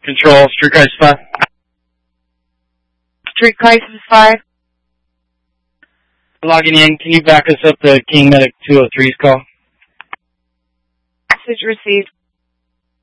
Control, Street Crisis 5. Street Crisis 5. Logging in, can you back us up to King Medic 203's call? Message received.